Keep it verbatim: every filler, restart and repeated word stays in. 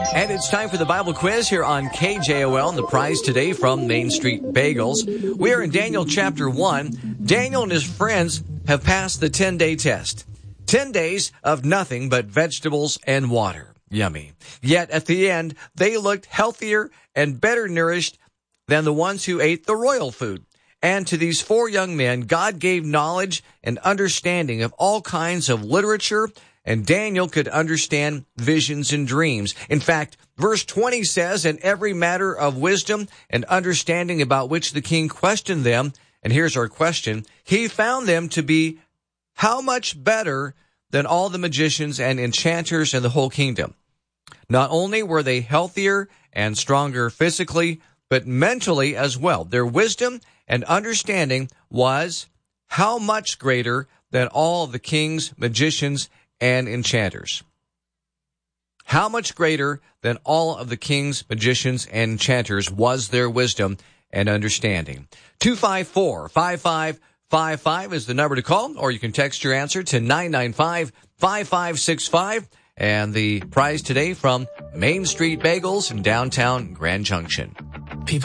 And it's time for the Bible quiz here on K J O L, and the prize today from Main Street Bagels. We are in Daniel chapter one. Daniel and his friends have passed the ten-day test. Ten days of nothing but vegetables and water. Yummy. Yet at the end, they looked healthier and better nourished than the ones who ate the royal food. And to these four young men, God gave knowledge and understanding of all kinds of literature, and Daniel could understand visions and dreams. In fact, verse twenty says, "In every matter of wisdom and understanding about which the king questioned them," and here's our question, "he found them to be how much better than all the magicians and enchanters in the whole kingdom." Not only were they healthier and stronger physically, but mentally as well. Their wisdom and understanding was how much greater than all the kings, magicians, and enchanters. How much greater than all of the kings, magicians, and enchanters was their wisdom and understanding. two five four, five five five five is the number to call, or you can text your answer to nine nine five, five five six five. And the prize today from Main Street Bagels in downtown Grand Junction.